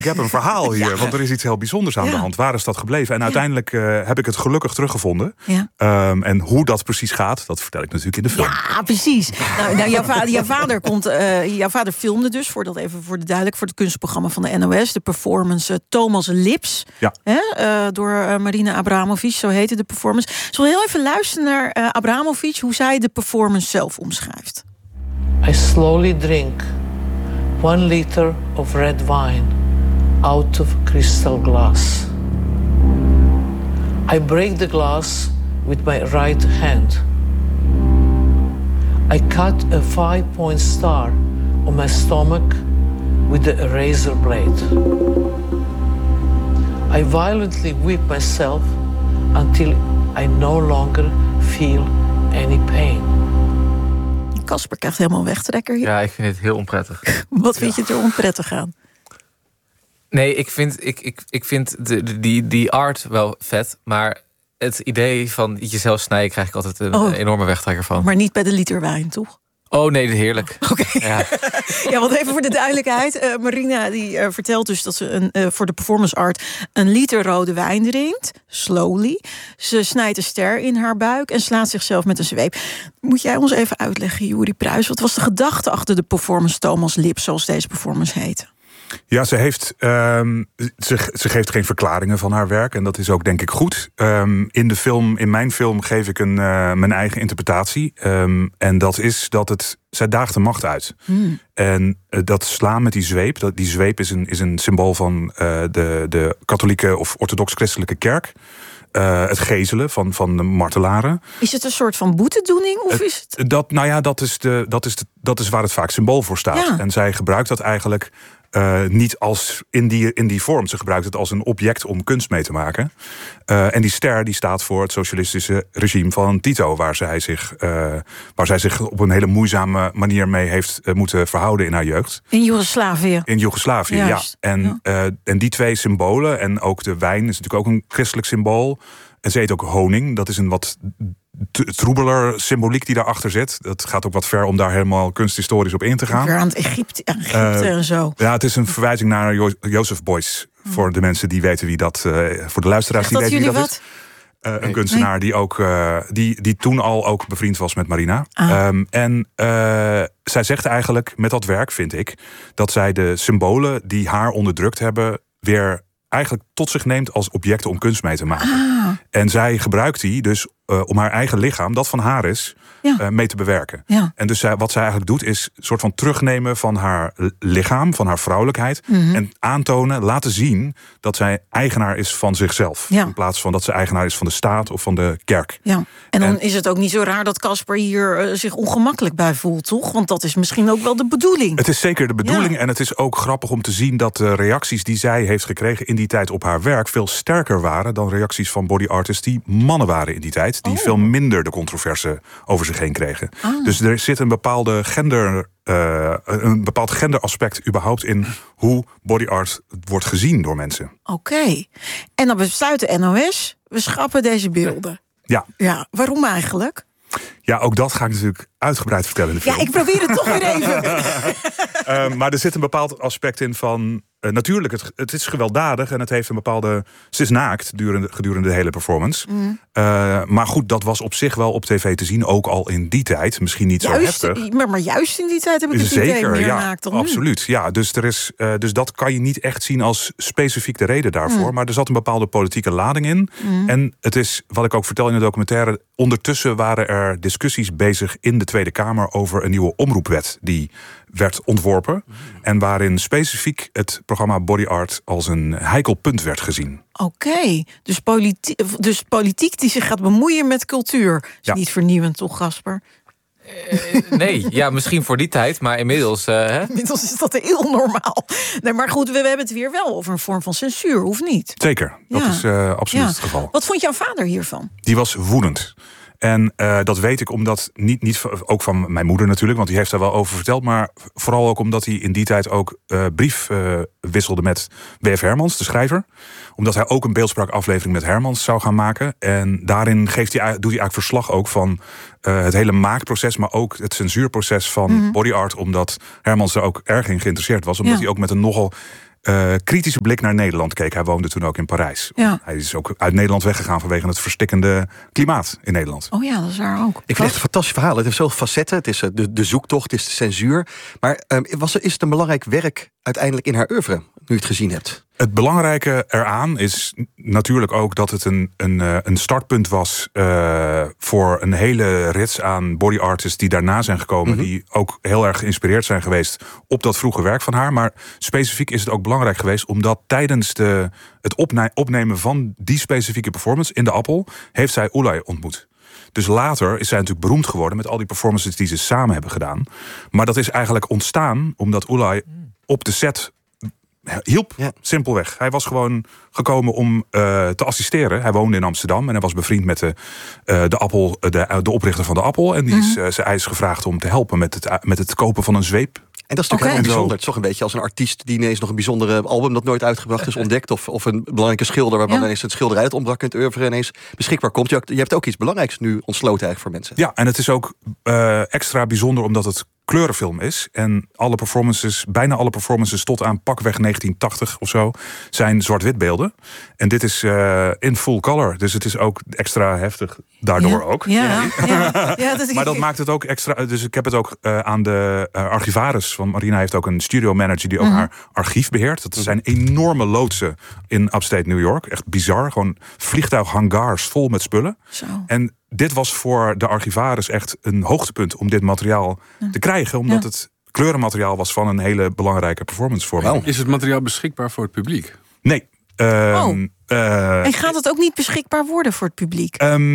ik heb een verhaal hier, want er is iets heel bijzonders aan de hand. Waar is dat gebleven? En uiteindelijk heb ik het gelukkig teruggevonden. Ja. En hoe dat precies gaat, dat vertel ik natuurlijk in de film. Ja, precies. Jouw vader filmde dus, voor het kunstprogramma van de NOS, de performance Thomas Lips. Ja. Door Marina Abramovic, zo heette de performance. Zullen we heel even luisteren naar Abramovic, hoe zij de performance zelf omschrijft? I slowly drink 1 liter of red wine out of crystal glass. I break the glass with my right hand. I cut a 5-point star on my stomach with the razor blade. I violently whip myself until I no longer feel any pain. Casper krijgt helemaal wegtrekker hier. Ja, ik vind het heel onprettig. Wat vind je er onprettig aan? Nee, ik vind die art wel vet, maar het idee van jezelf snijden krijg ik altijd een enorme wegtrekker van. Maar niet bij de liter wijn, toch? Oh nee, heerlijk. Oké. Ja, want even voor de duidelijkheid. Marina die vertelt dus dat ze voor de performance art 1 liter rode wijn drinkt. Slowly. Ze snijdt een ster in haar buik en slaat zichzelf met een zweep. Moet jij ons even uitleggen, Juri Pruijs? Wat was de gedachte achter de performance Thomas Lips, zoals deze performance heette? Ja, ze geeft geen verklaringen van haar werk. En dat is ook, denk ik, goed. In mijn film geef ik mijn eigen interpretatie. En dat is dat zij daagt de macht uit. En dat slaan met die zweep. Die zweep is een symbool van de katholieke of orthodox-christelijke kerk. Het gezelen van de martelaren. Is het een soort van boetedoening? Of is het... Dat is waar het vaak symbool voor staat. Ja. En zij gebruikt dat eigenlijk niet als in die vorm. Ze gebruikt het als een object om kunst mee te maken. En die ster die staat voor het socialistische regime van Tito, waar zij zich op een hele moeizame manier mee heeft moeten verhouden in haar jeugd. In Joegoslavië. Ja. En die 2 symbolen, en ook de wijn is natuurlijk ook een christelijk symbool. En ze eet ook honing. Dat is een wat troebeler symboliek die daarachter zit. Dat gaat ook wat ver om daar helemaal kunsthistorisch op in te gaan. Ver aan het Egypte en zo. Ja, het is een verwijzing naar Joseph Beuys. Voor de mensen die weten wie dat... voor de luisteraars die weten wie dat is. Een kunstenaar die toen al ook bevriend was met Marina. Zij zegt eigenlijk met dat werk, vind ik, dat zij de symbolen die haar onderdrukt hebben weer eigenlijk tot zich neemt als objecten om kunst mee te maken. En zij gebruikt die dus om haar eigen lichaam, dat van haar is, mee te bewerken. Ja. En dus wat zij eigenlijk doet, is een soort van terugnemen van haar lichaam, van haar vrouwelijkheid. En aantonen, laten zien dat zij eigenaar is van zichzelf. Ja. In plaats van dat ze eigenaar is van de staat of van de kerk. Ja. En dan is het ook niet zo raar dat Casper hier zich ongemakkelijk bij voelt, toch? Want dat is misschien ook wel de bedoeling. Het is zeker de bedoeling. Ja. En het is ook grappig om te zien dat de reacties die zij heeft gekregen in die tijd op haar werk veel sterker waren dan reacties van body artists die mannen waren in die tijd. Die veel minder de controverse over zich heen kregen. Dus er zit een bepaald genderaspect überhaupt in hoe body art wordt gezien door mensen. Oké. En dan besluit de NOS, we schrappen deze beelden. Ja, waarom eigenlijk? Ja, ook dat ga ik natuurlijk uitgebreid vertellen in de film. Ja, ik probeer het toch weer even. Maar er zit een bepaald aspect in van... natuurlijk, het is gewelddadig en het heeft een bepaalde... Ze is naakt gedurende de hele performance. Maar goed, dat was op zich wel op tv te zien. Ook al in die tijd. Misschien niet zo heftig. Maar juist in die tijd heb ik het idee meer naakt dan absoluut. Nu. Ja, dus dat kan je niet echt zien als specifiek de reden daarvoor. Maar er zat een bepaalde politieke lading in. En het is, wat ik ook vertel in de documentaire... ondertussen waren er discussies bezig in de Tweede Kamer... over een nieuwe omroepwet die werd ontworpen. En waarin specifiek het programma Body Art als een heikel punt werd gezien. Oké, dus politiek die zich gaat bemoeien met cultuur. Is niet vernieuwend, toch, Casper? Nee, ja, misschien voor die tijd, maar inmiddels... Inmiddels is dat heel normaal. Nee, maar goed, we hebben het weer wel over een vorm van censuur, hoeft niet? Zeker, dat is absoluut het geval. Wat vond jouw vader hiervan? Die was woedend. En dat weet ik omdat, niet ook van mijn moeder natuurlijk... want die heeft daar wel over verteld... maar vooral ook omdat hij in die tijd ook brief wisselde met W.F. Hermans, de schrijver. Omdat hij ook een beeldspraakaflevering met Hermans zou gaan maken. En daarin doet hij eigenlijk verslag ook van het hele maakproces... maar ook het censuurproces van body art... omdat Hermans er ook erg in geïnteresseerd was. Omdat hij ook met een nogal kritische blik naar Nederland keek. Hij woonde toen ook in Parijs. Ja. Hij is ook uit Nederland weggegaan vanwege het verstikkende klimaat in Nederland. Oh ja, dat is waar ook. Ik vind het echt een fantastisch verhaal. Het heeft zoveel facetten. Het is de zoektocht, het is de censuur. Maar is het een belangrijk werk uiteindelijk in haar oeuvre, nu je het gezien hebt? Het belangrijke eraan is natuurlijk ook dat het een startpunt was voor een hele rits aan body artists die daarna zijn gekomen, die ook heel erg geïnspireerd zijn geweest op dat vroege werk van haar. Maar specifiek is het ook belangrijk geweest omdat tijdens het opnemen van die specifieke performance in de Appel heeft zij Oelay ontmoet. Dus later is zij natuurlijk beroemd geworden met al die performances die ze samen hebben gedaan. Maar dat is eigenlijk ontstaan omdat Oelay op de set hielp, simpelweg. Hij was gewoon gekomen om te assisteren. Hij woonde in Amsterdam en hij was bevriend met de Appel, de oprichter van de Appel. En die is gevraagd om te helpen met het kopen van een zweep. En dat is natuurlijk heel bijzonder. Het is toch een beetje als een artiest die ineens nog een bijzondere album dat nooit uitgebracht is ontdekt. Of een belangrijke schilder waarvan ineens het schilderij dat ontbrak in het oeuvre ineens beschikbaar komt. Je hebt ook iets belangrijks nu ontsloten eigenlijk voor mensen. Ja, en het is ook extra bijzonder omdat het kleurenfilm is. En bijna alle performances tot aan pakweg 1980 of zo zijn zwart-wit beelden. En dit is in full color. Dus het is ook extra heftig daardoor ook. Maar dat maakt het ook extra. Dus ik heb het ook aan de archivaris. Want Marina heeft ook een studio manager die ook haar archief beheert. Dat zijn enorme loodsen in upstate New York. Echt bizar. Gewoon vliegtuighangars vol met spullen. Zo. En dit was voor de archivaris echt een hoogtepunt om dit materiaal te krijgen. Omdat het kleurenmateriaal was van een hele belangrijke performance voor mij. Is het materiaal beschikbaar voor het publiek? Nee. En gaat het ook niet beschikbaar worden voor het publiek?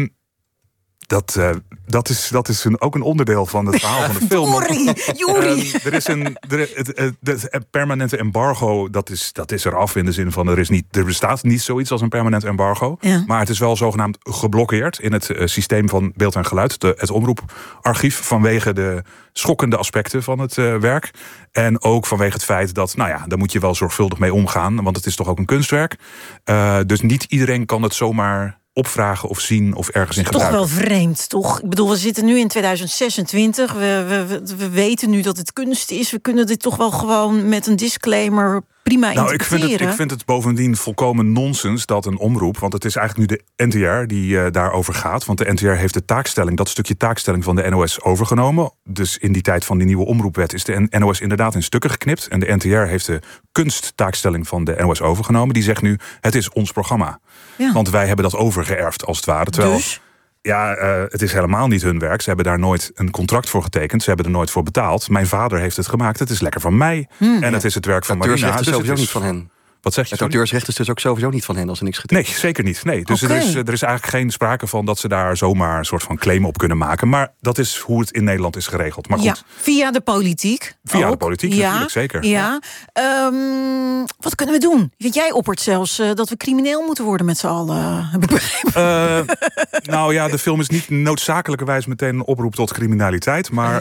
Dat is ook een onderdeel van het verhaal van de film. Joeri! Er is het permanente embargo, dat is eraf in de zin van er bestaat niet zoiets als een permanent embargo. Ja. Maar het is wel zogenaamd geblokkeerd in het systeem van beeld en geluid, het omroeparchief, vanwege de schokkende aspecten van het werk. En ook vanwege het feit dat, daar moet je wel zorgvuldig mee omgaan, want het is toch ook een kunstwerk. Dus niet iedereen kan het zomaar opvragen of zien of ergens in gebruiken. Toch wel vreemd, toch? Ik bedoel, we zitten nu in 2026. We weten nu dat het kunst is. We kunnen dit toch wel gewoon met een disclaimer prima interpreteren. Ik vind het bovendien volkomen nonsens dat een omroep, want het is eigenlijk nu de NTR die daarover gaat. Want de NTR heeft dat stukje taakstelling van de NOS overgenomen. Dus in die tijd van die nieuwe omroepwet is de NOS inderdaad in stukken geknipt. En de NTR heeft de kunsttaakstelling van de NOS overgenomen. Die zegt nu, het is ons programma. Ja. Want wij hebben dat overgeërfd als het ware. Terwijl, het is helemaal niet hun werk. Ze hebben daar nooit een contract voor getekend. Ze hebben er nooit voor betaald. Mijn vader heeft het gemaakt. Het is lekker van mij. En het is het werk van Marina. Het is sowieso niet van hen. Wat zeg je? Het auteursrecht is dus ook sowieso niet van hen als er niks getekend. Nee, zeker niet. Nee. Dus er is eigenlijk geen sprake van dat ze daar zomaar een soort van claim op kunnen maken. Maar dat is hoe het in Nederland is geregeld. Maar goed. Ja, via de politiek. Via de politiek, natuurlijk, zeker. Ja. Wat kunnen we doen? Want jij oppert zelfs dat we crimineel moeten worden met z'n allen. Heb ik begrepen. De film is niet noodzakelijkerwijs meteen een oproep tot criminaliteit. Maar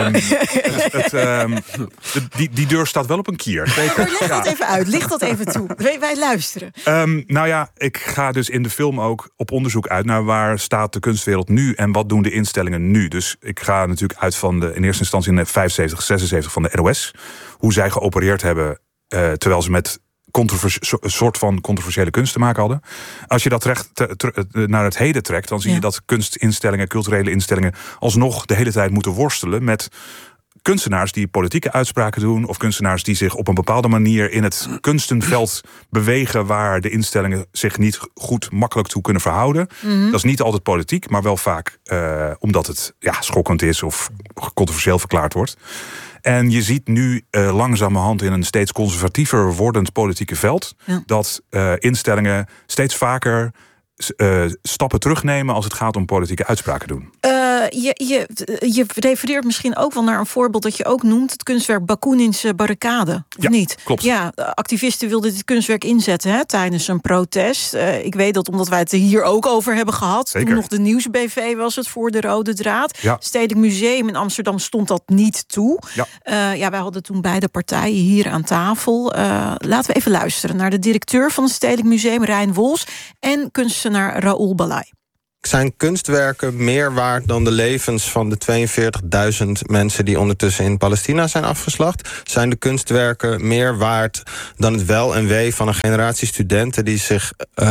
die deur staat wel op een kier. Zeker. Leg dat even uit. Licht dat even toe. Wij luisteren. Ik ga dus in de film ook op onderzoek uit naar waar staat de kunstwereld nu en wat doen de instellingen nu. Dus ik ga natuurlijk uit van in eerste instantie in de 75, 76 van de NOS. Hoe zij geopereerd hebben terwijl ze met een soort van controversiële kunst te maken hadden. Als je dat naar het heden trekt, dan zie je dat kunstinstellingen, culturele instellingen alsnog de hele tijd moeten worstelen met kunstenaars die politieke uitspraken doen, of kunstenaars die zich op een bepaalde manier in het kunstenveld bewegen waar de instellingen zich niet goed makkelijk toe kunnen verhouden. Dat is niet altijd politiek, maar wel vaak omdat het schokkend is of controversieel verklaard wordt. En je ziet nu langzamerhand in een steeds conservatiever wordend politieke veld dat instellingen steeds vaker stappen terugnemen als het gaat om politieke uitspraken doen. Je refereert misschien ook wel naar een voorbeeld dat je ook noemt, het kunstwerk Bakunin's barricade, of niet? Klopt. Ja, activisten wilden dit kunstwerk inzetten tijdens een protest. Ik weet dat omdat wij het hier ook over hebben gehad. Zeker. Toen nog de Nieuwsbv was het voor de Rode Draad. Ja. Stedelijk Museum in Amsterdam stond dat niet toe. Ja. Wij hadden toen beide partijen hier aan tafel. Laten we even luisteren naar de directeur van het Stedelijk Museum, Rijn Wols, en kunstenaar Raoul Balai. zijn kunstwerken meer waard dan de levens van de 42.000 mensen die ondertussen in Palestina zijn afgeslacht? Zijn de kunstwerken meer waard dan het wel en wee van een generatie studenten die zich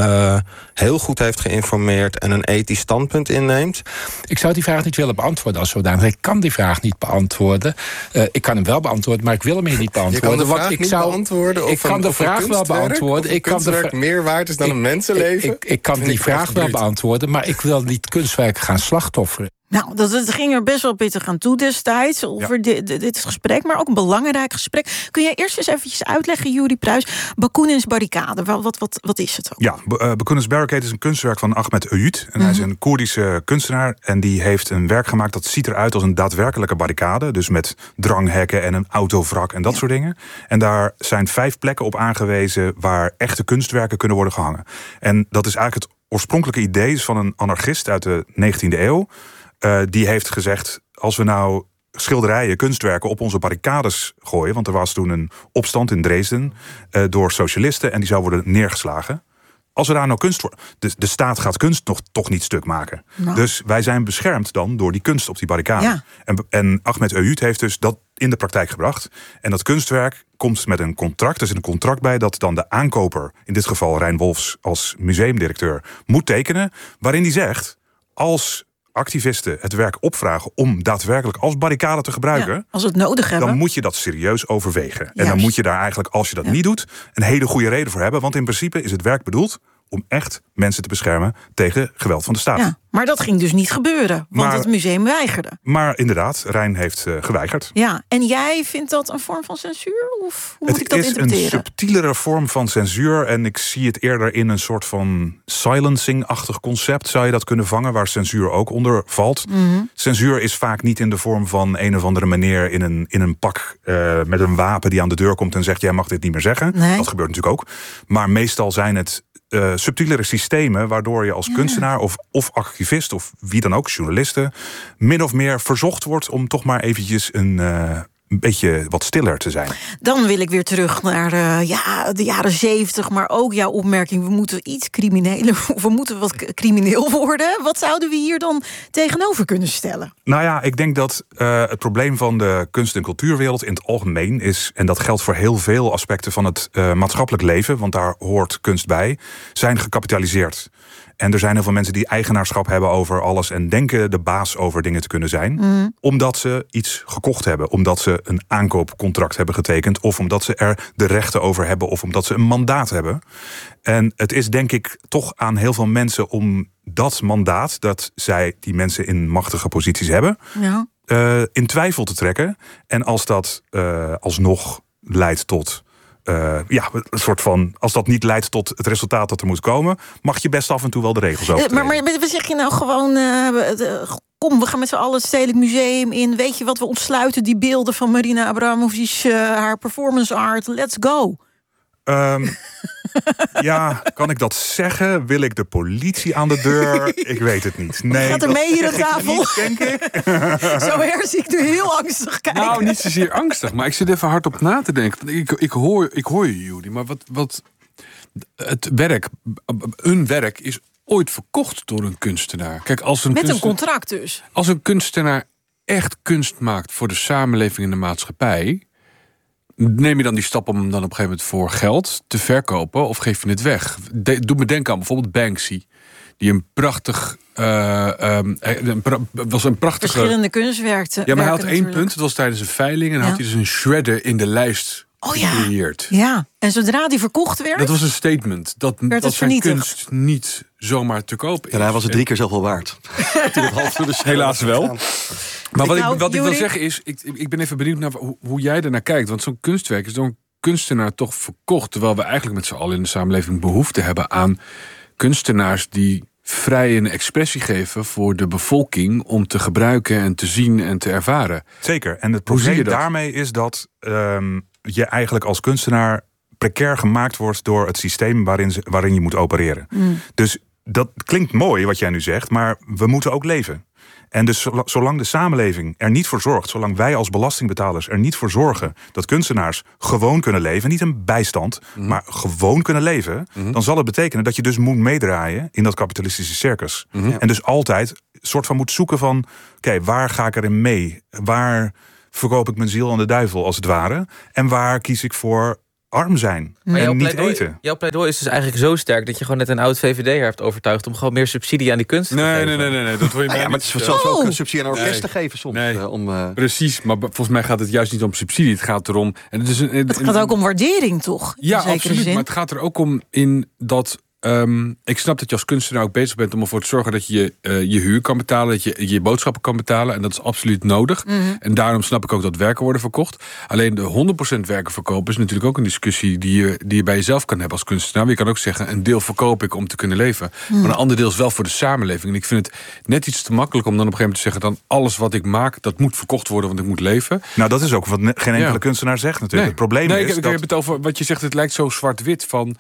heel goed heeft geïnformeerd en een ethisch standpunt inneemt? Ik zou die vraag niet willen beantwoorden als zodanig. Ik kan die vraag niet beantwoorden. Ik kan hem wel beantwoorden, maar ik wil hem hier niet beantwoorden. Je kan de vraag niet beantwoorden? Ik kan de vraag wel beantwoorden. Ik kan de meer waard is dan een mensenleven? Ik kan die vraag wel beantwoorden, maar ik wil niet kunstwerken gaan slachtofferen. Nou, het ging er best wel pittig aan toe destijds over dit gesprek, maar ook een belangrijk gesprek. Kun jij eerst eens eventjes uitleggen, Juri Pruis, Bakunin's barricade, wat is het ook? Ja, Bakunin's barricade is een kunstwerk van Ahmet Öğüt. En hij is een Koerdische kunstenaar en die heeft een werk gemaakt dat ziet eruit als een daadwerkelijke barricade. Dus met dranghekken en een autovrak en dat soort dingen. En daar zijn 5 plekken op aangewezen waar echte kunstwerken kunnen worden gehangen. En dat is eigenlijk het oorspronkelijke idee van een anarchist uit de 19e eeuw. Die heeft gezegd, als we nou schilderijen, kunstwerken op onze barricades gooien, want er was toen een opstand in Dresden door socialisten en die zou worden neergeslagen. Als we daar nou kunst voor... De staat gaat kunst toch niet stuk maken. Nou. Dus wij zijn beschermd dan door die kunst op die barricade. Ja. En Ahmet Öğüt heeft dus dat in de praktijk gebracht. En dat kunstwerk komt met een contract. Er zit een contract bij dat dan de aankoper, in dit geval Rijn Wolfs als museumdirecteur, moet tekenen. Waarin hij zegt, als activisten het werk opvragen om daadwerkelijk als barricade te gebruiken, ja, als het nodig hebben, dan moet je dat serieus overwegen. En dan moet je daar eigenlijk, als je dat niet doet, een hele goede reden voor hebben. Want in principe is het werk bedoeld om echt mensen te beschermen tegen geweld van de staat. Ja, maar dat ging dus niet gebeuren, want het museum weigerde. Maar inderdaad, Rijn heeft geweigerd. Ja, en jij vindt dat een vorm van censuur? Of hoe moet ik dat interpreteren? Het is een subtielere vorm van censuur en ik zie het eerder in een soort van silencing-achtig concept, zou je dat kunnen vangen, waar censuur ook onder valt. Mm-hmm. Censuur is vaak niet in de vorm van een of andere meneer in een pak met een wapen die aan de deur komt en zegt, jij mag dit niet meer zeggen. Nee. Dat gebeurt natuurlijk ook. Maar meestal zijn het subtielere systemen waardoor je als kunstenaar of activist of wie dan ook, journalisten, min of meer verzocht wordt om toch maar eventjes een beetje wat stiller te zijn. Dan wil ik weer terug naar de jaren 70, maar ook jouw opmerking, we moeten iets crimineler, of we moeten wat crimineel worden. Wat zouden we hier dan tegenover kunnen stellen? Nou ja, ik denk dat het probleem van de kunst- en cultuurwereld in het algemeen is, en dat geldt voor heel veel aspecten van het maatschappelijk leven, want daar hoort kunst bij, zijn gecapitaliseerd. En er zijn heel veel mensen die eigenaarschap hebben over alles en denken de baas over dingen te kunnen zijn. Omdat ze iets gekocht hebben. Omdat ze een aankoopcontract hebben getekend. Of omdat ze er de rechten over hebben. Of omdat ze een mandaat hebben. En het is denk ik toch aan heel veel mensen om dat mandaat, dat zij, die mensen in machtige posities hebben, in twijfel te trekken. En als dat alsnog leidt tot een soort van, als dat niet leidt tot het resultaat dat er moet komen, mag je best af en toe wel de regels overtreden. Maar zeg je nou gewoon, kom, we gaan met z'n allen het Stedelijk Museum in. Weet je wat, we ontsluiten die beelden van Marina Abramovic, haar performance art. Let's go. Ja, kan ik dat zeggen? Wil ik de politie aan de deur? Ik weet het niet. Nee, gaat er mee hier aan tafel? Niet, denk ik. Zo zie ik nu heel angstig kijken. Nou, niet zozeer angstig, maar ik zit even hard op na te denken. Ik hoor je, Judy, maar wat het werk, een werk is ooit verkocht door een kunstenaar. Kijk, met een contract dus. Als een kunstenaar echt kunst maakt voor de samenleving en de maatschappij, neem je dan die stap om hem dan op een gegeven moment voor geld te verkopen of geef je het weg? Doe me denken aan bijvoorbeeld Banksy, die een prachtig was een prachtige verschillende kunstwerken. Ja, maar hij had één punt. Het was tijdens een veiling en had hij dus een shredder in de lijst gecreëerd. Ja, en zodra die verkocht werd, dat was een statement dat zijn kunst niet zomaar te koop is. En hij was het 3 keer zoveel waard. Helaas wel. Maar wat ik wil zeggen is, ik ben even benieuwd naar hoe jij ernaar kijkt. Want zo'n kunstwerk is door een kunstenaar toch verkocht, terwijl we eigenlijk met z'n allen in de samenleving behoefte hebben aan kunstenaars die vrij een expressie geven voor de bevolking om te gebruiken en te zien en te ervaren. Zeker. En het probleem daarmee is dat je eigenlijk als kunstenaar precair gemaakt wordt door het systeem waarin je moet opereren. Dus dat klinkt mooi wat jij nu zegt, maar we moeten ook leven. En dus zolang de samenleving er niet voor zorgt, zolang wij als belastingbetalers er niet voor zorgen dat kunstenaars gewoon kunnen leven, niet een bijstand, maar gewoon kunnen leven, dan zal het betekenen dat je dus moet meedraaien in dat kapitalistische circus. En dus altijd een soort van moet zoeken van, oké, waar ga ik erin mee? Waar verkoop ik mijn ziel aan de duivel, als het ware? En waar kies ik voor arm zijn en niet eten? Jouw pleidooi is dus eigenlijk zo sterk dat je gewoon net een oud VVD'er hebt overtuigd om gewoon meer subsidie aan die kunst te geven. Nee, dat hoor je maar het is zelfs ook een subsidie aan orkesten geven soms. Precies, maar volgens mij gaat het juist niet om subsidie. Het gaat erom... Het gaat ook om waardering, toch? Ja, absoluut. Maar het gaat er ook om in dat... ik snap dat je als kunstenaar ook bezig bent om ervoor te zorgen dat je je huur kan betalen, dat je je boodschappen kan betalen. En dat is absoluut nodig. En daarom snap ik ook dat werken worden verkocht. Alleen de 100% werken verkopen is natuurlijk ook een discussie die je bij jezelf kan hebben als kunstenaar. Maar je kan ook zeggen, een deel verkoop ik om te kunnen leven. Maar een ander deel is wel voor de samenleving. En ik vind het net iets te makkelijk om dan op een gegeven moment te zeggen, dan alles wat ik maak, dat moet verkocht worden, want ik moet leven. Nou, dat is ook wat geen enkele kunstenaar zegt natuurlijk. Het probleem is ik heb het over wat je zegt, het lijkt zo zwart-wit van...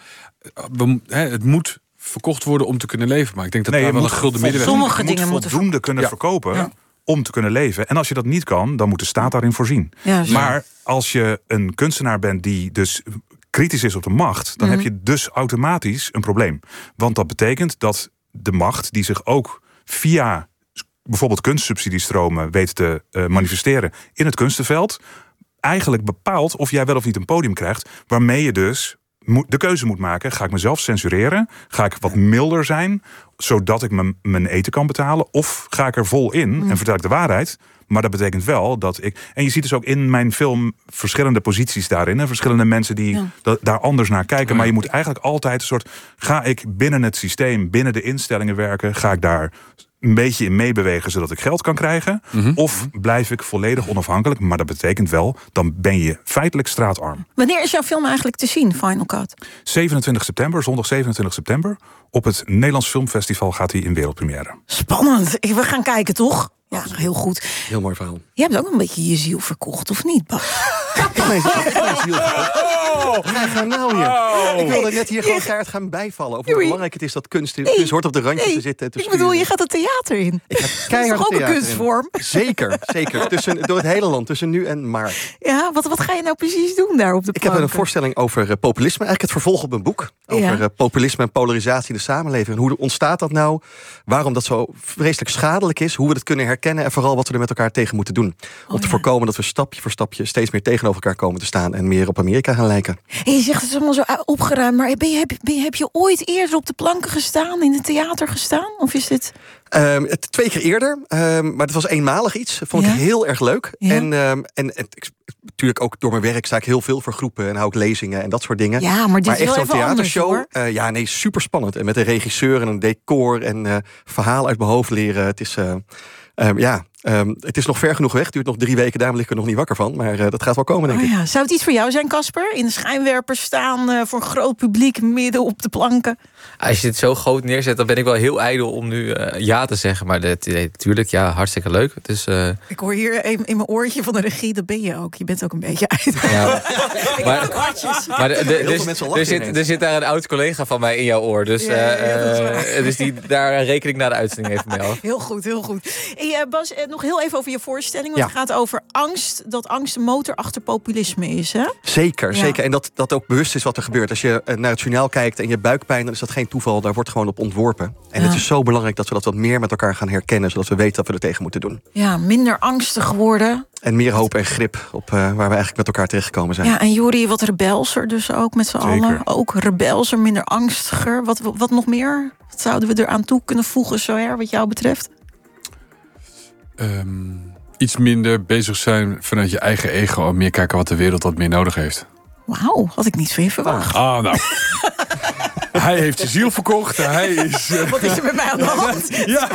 het moet verkocht worden om te kunnen leven. Maar ik denk dat daar wel een gulden middenweg is. Sommige dingen moeten voldoende kunnen verkopen om te kunnen leven. En als je dat niet kan, dan moet de staat daarin voorzien. Maar als je een kunstenaar bent die dus kritisch is op de macht, dan heb je dus automatisch een probleem. Want dat betekent dat de macht die zich ook via bijvoorbeeld kunstsubsidiestromen weet te manifesteren in het kunstenveld, eigenlijk bepaalt of jij wel of niet een podium krijgt, waarmee je dus de keuze moet maken. Ga ik mezelf censureren? Ga ik wat milder zijn, zodat ik mijn eten kan betalen? Of ga ik er vol in en vertel ik de waarheid? Maar dat betekent wel dat ik... En je ziet dus ook in mijn film verschillende posities daarin. En verschillende mensen die daar anders naar kijken. Maar je moet eigenlijk altijd een soort... Ga ik binnen het systeem, binnen de instellingen werken? Ga ik daar een beetje in meebewegen zodat ik geld kan krijgen? Of blijf ik volledig onafhankelijk? Maar dat betekent wel, dan ben je feitelijk straatarm. Wanneer is jouw film eigenlijk te zien, Final Cut? 27 september, zondag 27 september. Op het Nederlands Filmfestival gaat hij in wereldpremière. Spannend. We gaan kijken, toch? Ja, heel goed. Heel mooi verhaal. Je hebt ook een beetje je ziel verkocht, of niet, Bas? Ik wilde net hier gewoon keihard gaan bijvallen over hoe belangrijk het is dat kunst hoort op de randjes te zitten. Ik bedoel, je gaat het theater in. Ik ga keihard dat is toch ook een kunstvorm? Zeker. Door het hele land, tussen nu en maart. Ja, wat ga je nou precies doen daar op de planken? Ik heb een voorstelling over populisme. Eigenlijk het vervolg op een boek. Over populisme en polarisatie in de samenleving. En hoe ontstaat dat nou? Waarom dat zo vreselijk schadelijk is. Hoe we dat kunnen herkennen. En vooral wat we er met elkaar tegen moeten doen. Om te voorkomen dat we stapje voor stapje steeds meer tegenover elkaar komen te staan. En meer op Amerika gaan lijken. En je zegt het is allemaal zo opgeruimd. Maar heb je ooit eerder op de planken gestaan? In het theater gestaan? Of is dit... 2 keer eerder. Maar het was eenmalig iets. Dat vond ik heel erg leuk. Ja. En natuurlijk ook door mijn werk sta ik heel veel voor groepen. En hou ik lezingen en dat soort dingen. Ja, maar dit is echt wel zo'n theatershow. Anders, super spannend. En met een regisseur en een decor en verhaal uit mijn hoofd leren. Het is... het is nog ver genoeg weg. Het duurt nog 3 weken. Daarom lig ik er nog niet wakker van. Maar dat gaat wel komen, denk ik. Ja. Zou het iets voor jou zijn, Casper? In de schijnwerpers staan voor een groot publiek midden op de planken? Als je het zo groot neerzet, dan ben ik wel heel ijdel om nu ja te zeggen. Maar natuurlijk, hartstikke leuk. Dus, ik hoor hier in mijn oortje van de regie, dat ben je ook. Je bent ook een beetje ijdel. Ja. maar er zit daar een oud collega van mij in jouw oor. Dus, dus daar reken ik na de uitzending even mee af. Heel goed, heel goed. Hey, Bas, nog heel even over je voorstelling. Want het gaat over angst. Dat angst de motor achter populisme is, hè? Zeker. En dat ook bewust is wat er gebeurt. Als je naar het journaal kijkt en je buikpijn, dan is dat geen toeval. Daar wordt gewoon op ontworpen. En het is zo belangrijk dat we dat wat meer met elkaar gaan herkennen, zodat we weten dat we er tegen moeten doen. Ja, minder angstig worden. En meer hoop en grip op waar we eigenlijk met elkaar terechtgekomen zijn. Ja, en Juri, wat rebelser dus ook met z'n allen. Ook rebelser, minder angstiger. Wat nog meer? Wat zouden we eraan toe kunnen voegen, zoher, wat jou betreft? Iets minder bezig zijn vanuit je eigen ego en meer kijken wat de wereld wat meer nodig heeft. Wauw, had ik niet van je verwacht. Nou. Hij heeft zijn ziel verkocht. Hij is... Wat is er met mij aan de hand?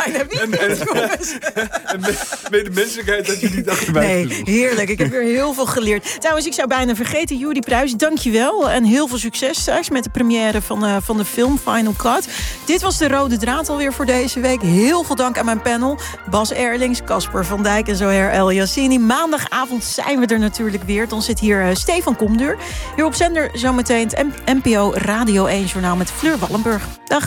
En met de menselijkheid dat je niet achter mij Nee, heerlijk. Ik heb weer heel veel geleerd. Trouwens, ik zou bijna vergeten, Juri Pruijs, dankjewel. En heel veel succes straks met de première van de film Final Cut. Dit was de rode draad alweer voor deze week. Heel veel dank aan mijn panel. Bas Erlings, Casper van Dijk en Zoher El Yassini. Maandagavond zijn we er natuurlijk weer. Dan zit hier Stefan Komduur. Hier op zender zometeen het NPO Radio 1 journaal met Fleur Wallenburg. Dag.